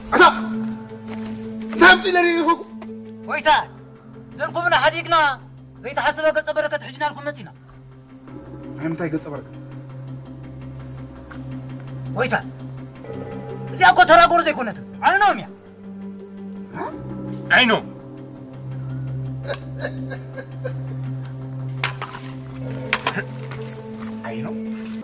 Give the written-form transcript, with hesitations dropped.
أنا نامتي لني هو ويتا زلكم من حديقنا زي تحسب قصة بركة حجنا لكم متينا متى قصة بركة ويتا زي أكو ترى قرز يكونت على نوم يا عينو